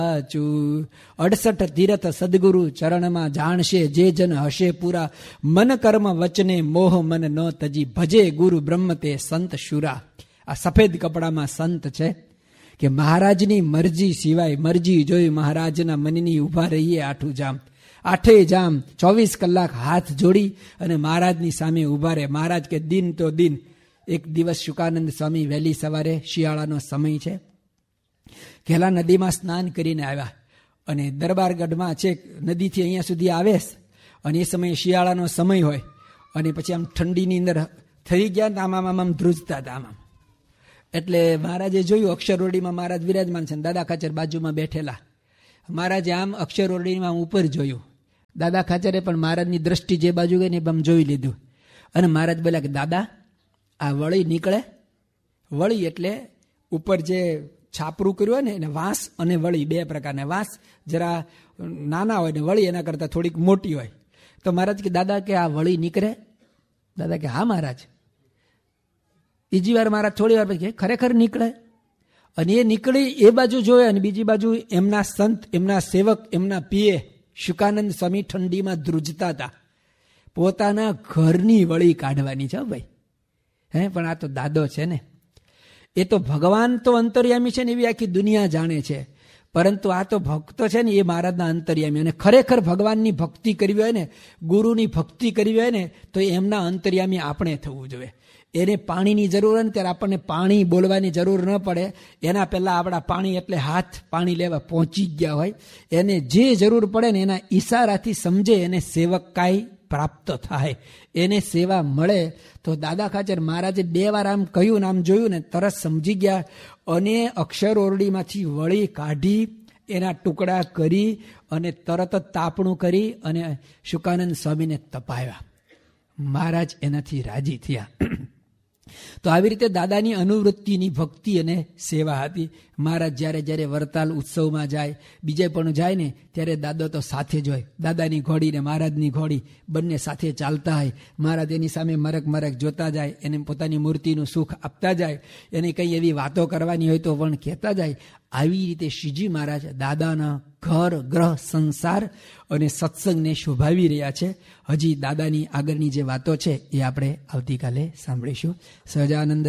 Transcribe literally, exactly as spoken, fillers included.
અડસઠ તીરથ સદગુરુ ચરણમાં જાણશે જે જન હશે પૂરા. મન કર્મ વચને મોહ મન ન તજી ભજે ગુરુ બ્રહ્મ તે સંત શુરા. આ સફેદ કપડામાં સંત છે કે મહારાજની મરજી સિવાય મરજી જોઈ મહારાજના મનની ઉભા રહીએ આઠું જામ. આઠે જામ ચોવીસ કલાક હાથ જોડી અને મહારાજની સામે ઉભા રહે. મહારાજ કે દિન તો દિન. એક દિવસ શુકાનંદ સ્વામી વહેલી સવારે શિયાળાનો સમય છે, ઘેલા નદીમાં સ્નાન કરીને આવ્યા અને દરબારગઢમાં છે નદીથી અહીંયા સુધી આવે અને એ સમયે શિયાળાનો સમય હોય અને પછી આમ ઠંડીની અંદર થઈ ગયા આમ આમ આમ ધ્રુજતા હતા આમ. એટલે મહારાજે જોયું અક્ષરઓરડીમાં મહારાજ વિરાજમાન છે, દાદા ખાચર બાજુમાં બેઠેલા. મહારાજે આમ અક્ષરઓરડીમાં ઉપર જોયું. દાદા ખાચરે પણ મહારાજની દ્રષ્ટિ જે બાજુ ગઈ ને આમ જોઈ લીધું અને મહારાજ બોલ્યા કે દાદા આ વળી નીકળે. વળી એટલે ઉપર જે છાપરું કર્યું હોય ને એને વાંસ અને વળી બે પ્રકારના. વાંસ જરા નાના હોય ને વળી એના કરતાં થોડીક મોટી હોય. તો મહારાજ કે દાદા કે આ વળી નીકળે. દાદા કે હા મહારાજ. બીજી વાર મહારાજ થોડી વાર પછી ખરેખર નીકળે. અને એ નીકળી એ બાજુ જોયે અને બીજી બાજુ એમના સંત એમના સેવક એમના પીએ શુકાનંદ સ્વામી ઠંડીમાં ધ્રુજતા હતા. પોતાના ઘરની વળી કાઢવાની છે ભાઈ. હે પણ આ તો દાદો છે ને, એ તો ભગવાન તો અંતર્યામી છે ને એવી આખી દુનિયા જાણે છે, પરંતુ આ તો ભક્તો છે ને એ મહારાજના અંતર્યામી. અને ખરેખર ભગવાનની ભક્તિ કરવી હોય ને, ગુરુની ભક્તિ કરવી હોય ને તો એમના અંતર્યામી આપણે થવું જોઈએ. એને પાણીની જરૂર હોય ને ત્યારે આપણને પાણી બોલવાની જરૂર ન પડે. એના પહેલાં આપણા પાણી એટલે હાથ પાણી લેવા પહોંચી ગયા હોય. એને જે જરૂર પડે ને એના ઈશારાથી સમજે એને સેવકાઈ પ્રાપ્ત થાય, એને સેવા મળે. તો દાદા ખાચર મહારાજે બે વાર આમ કહ્યું ને આમ જોયું ને તરત સમજી ગયા અને અક્ષર ઓરડીમાંથી વળી કાઢી એના ટુકડા કરી અને તરત જ તાપણું કરી અને શુકાનંદ સ્વામીને તપાવ્યા. મહારાજ એનાથી રાજી થયા. તો આવી રીતે દાદાની અનુવૃત્તિની ભક્તિ અને સેવા હતી. મહારાજ જ્યારે જ્યારે વરતાલ ઉત્સવમાં જાય, બીજે પણ જાય ને ત્યારે દાદો તો સાથે જ હોય. દાદાની ઘોડી ને મહારાજની ઘોડી બંને સાથે ચાલતા હોય. મહારાજ એની સામે મરક મરક જોતા જાય, એને પોતાની મૂર્તિનું સુખ આપતા જાય, એને કંઈ એવી વાતો કરવાની હોય તો પણ કહેતા જાય. આવી રીતે શ્રીજી મહારાજ દાદાના ઘર ગ્રહ સંસાર અને સત્સંગને શોભાવી રહ્યા છે. હજી દાદાની આગળની જે વાતો છે એ આપણે આવતીકાલે સાંભળીશું. સહજાનંદ